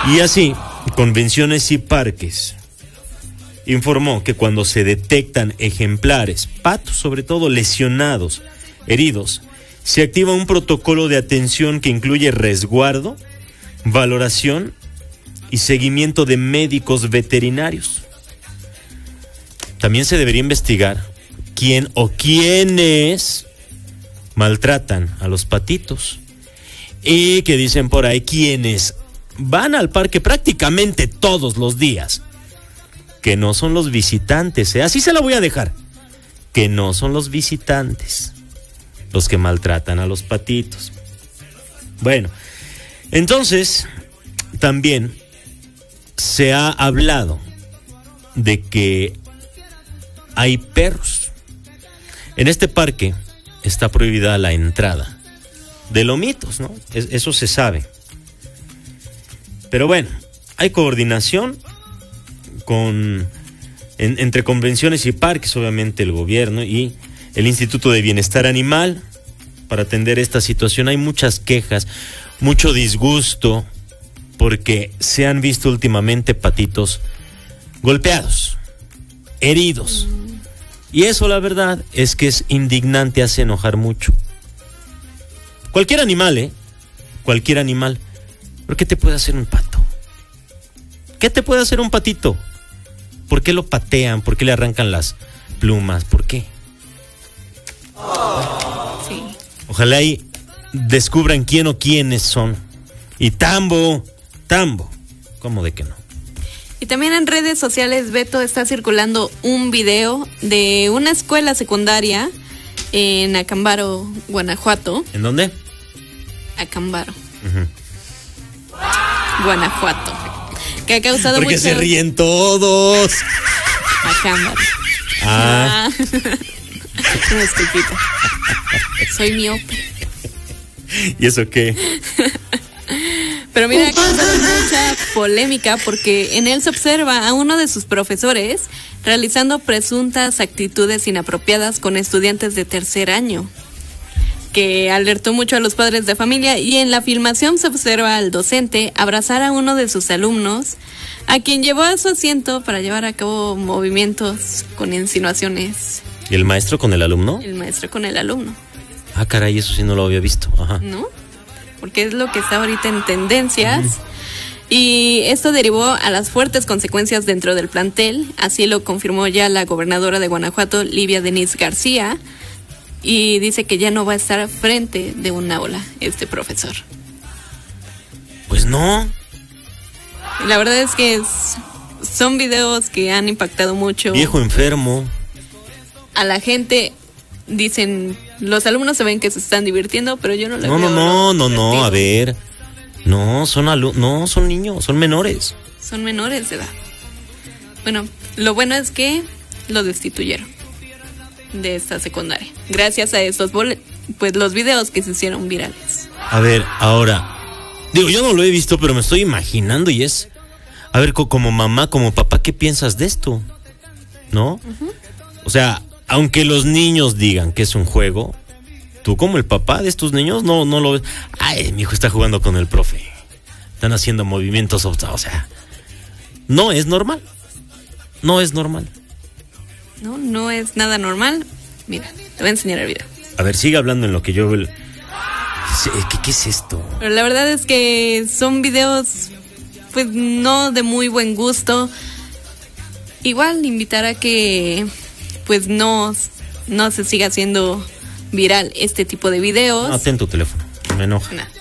Y así, Convenciones y Parques informó que cuando se detectan ejemplares, patos sobre todo, lesionados, heridos, se activa un protocolo de atención que incluye resguardo, valoración y seguimiento de médicos veterinarios. También se debería investigar quién o quiénes maltratan a los patitos. Y que dicen por ahí quienes van al parque prácticamente todos los días, que no son los visitantes, así se la voy a dejar, que no son los visitantes los que maltratan a los patitos. Bueno, entonces también se ha hablado de que hay perros. En este parque está prohibida la entrada de lomitos, ¿no? Eso se sabe. Pero bueno, hay coordinación entre Convenciones y Parques, obviamente el gobierno y el Instituto de Bienestar Animal para atender esta situación. Hay muchas quejas, mucho disgusto, porque se han visto últimamente patitos golpeados, heridos. Y eso, la verdad, es que es indignante, hace enojar mucho. Cualquier animal, cualquier animal. ¿Pero qué te puede hacer un pato? ¿Qué te puede hacer un patito? ¿Por qué lo patean? ¿Por qué le arrancan las plumas? ¿Por qué? Sí. Ojalá y descubran quién o quiénes son. Y Tambo, ¿cómo de que no? Y también en redes sociales, Beto, está circulando un video de una escuela secundaria en Acámbaro, Guanajuato. ¿En dónde? Acámbaro. Guanajuato. Que ha causado porque mucho... se ríen todos. Acámbaro. Ah. Una disculpita. Soy miope. ¿Y eso qué? Pero mira, ha causado mucha polémica porque en él se observa a uno de sus profesores realizando presuntas actitudes inapropiadas con estudiantes de tercer año, que alertó mucho a los padres de familia. Y en la filmación se observa al docente abrazar a uno de sus alumnos, a quien llevó a su asiento para llevar a cabo movimientos con insinuaciones. ¿Y el maestro con el alumno? El maestro con el alumno. Ah, caray, eso sí no lo había visto. Ajá. ¿No? Porque es lo que está ahorita en tendencias. Y esto derivó a las fuertes consecuencias dentro del plantel. Así lo confirmó ya la gobernadora de Guanajuato, Livia Denise García. Y dice que ya no va a estar frente de un aula este profesor. Pues no. La verdad es que son videos que han impactado mucho. Viejo enfermo. A la gente, dicen, los alumnos se ven que se están divirtiendo, pero yo no le veo. No, a ver. No, son niños, son menores. Son menores de edad. Bueno, lo bueno es que lo destituyeron de esta secundaria, gracias a estos los videos que se hicieron virales. A ver, ahora, digo, yo no lo he visto, pero me estoy imaginando y es, a ver, como mamá, como papá, ¿qué piensas de esto? ¿No? O sea, aunque los niños digan que es un juego, tú como el papá de estos niños no lo ves. Ay, mi hijo está jugando con el profe, están haciendo movimientos, o sea, no es normal. No es normal. No es nada normal. Mira, te voy a enseñar el video. A ver, sigue hablando en lo que yo... ¿Qué es esto? Pero la verdad es que son videos, pues, no de muy buen gusto. Igual invitar a que, pues, no se siga haciendo viral este tipo de videos. No, ten tu teléfono, me enoja. No.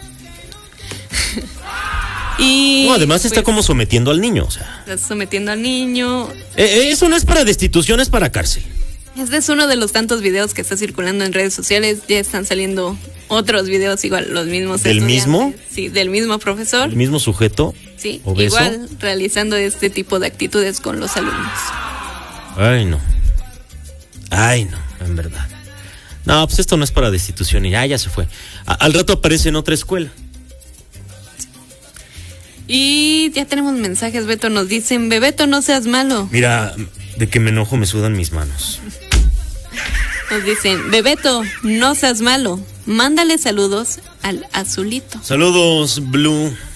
Y no, además está pues, como sometiendo al niño, o sea. Está sometiendo al niño. Eso no es para destitución, es para cárcel. Este es uno de los tantos videos que está circulando en redes sociales. Ya están saliendo otros videos igual, los mismos. ¿Del mismo? Sí, del misno profesor. ¿El mismo sujeto? Sí, ¿obeso? Igual realizando este tipo de actitudes con los alumnos. Ay, no, en verdad. No, pues esto no es para destitución y ya se fue. Al rato aparece en otra escuela. Y ya tenemos mensajes, Beto. Nos dicen, Bebeto, no seas malo. Mira, de que me enojo me sudan mis manos. Nos dicen, Bebeto, no seas malo. Mándale saludos al azulito. Saludos, Blue.